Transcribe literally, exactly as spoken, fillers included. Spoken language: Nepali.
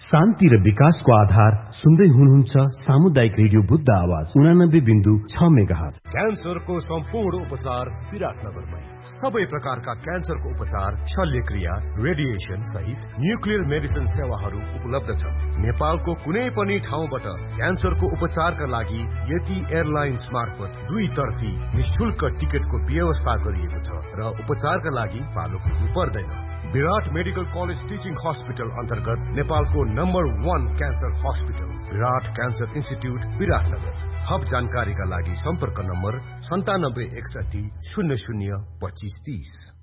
शान्ति र विकासको आधार सुन्दै हुनुहुन्छ सामुदायिक रेडियो बुद्ध आवाज उनानब्बे बिन्दु छ मेगाहर्ज। क्यान्सरको सम्पूर्ण उपचार विराटनगरमै। सबै प्रकारका क्यान्सरको उपचार, शल्यक्रिया, रेडिएसन सहित न्युक्लियर मेडिसिन सेवाहरू उपलब्ध छन्। नेपालको कुनै पनि ठाउँबाट क्यान्सरको उपचारका लागि यति एयरलाइन्स मार्फत दुई तर्फी निशुल्क टिकटको व्यवस्था गरिएको छ र उपचारका लागि पालो पुग्नु पर्दैन। विराट मेडिकल कलेज टिचिङ हस्पिटल अन्तर्गत नेपालको नम्बर वन क्यान्सर हस्पिटल विराट क्यान्सर इन्स्टिट्युट विराटनगर। थप जानकारीका लागि सम्पर्क नम्बर सन्तानब्बे एकसठी शून्य शून्य पच्चिस तीस।